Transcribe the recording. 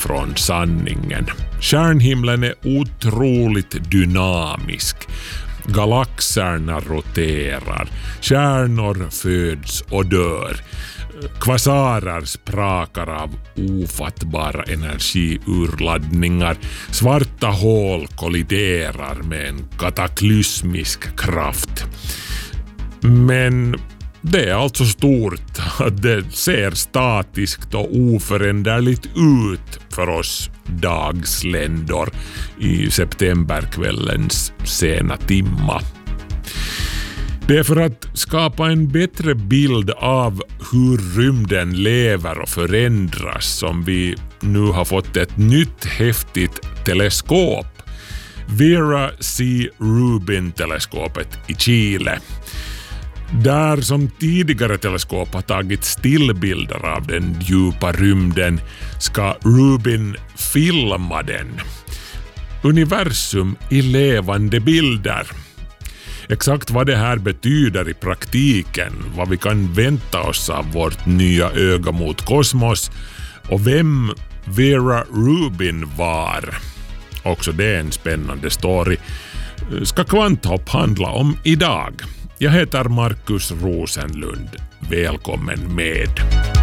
från sanningen. Stjärnhimlen är otroligt dynamisk. Galaxerna roterar, stjärnor föds och dör. Kvasarer sprakar av ofattbara energiurladdningar. Svarta hål kolliderar med en kataklysmisk kraft. Men det är alltså stort att det ser statiskt och oföränderligt ut för oss dagsländor i septemberkvällens sena timma. Det är för att skapa en bättre bild av hur rymden lever och förändras som vi nu har fått ett nytt häftigt teleskop. Vera C. Rubin-teleskopet i Chile. Där som tidigare teleskop har tagit stillbilder av den djupa rymden ska Rubin filma den. Universum i levande bilder. Exakt vad det här betyder i praktiken, vad vi kan vänta oss av vårt nya öga mot kosmos och vem Vera Rubin var. Också det är en spännande story. Ska Kvanthopp handla om idag. Jag heter Markus Rosenlund. Välkommen med.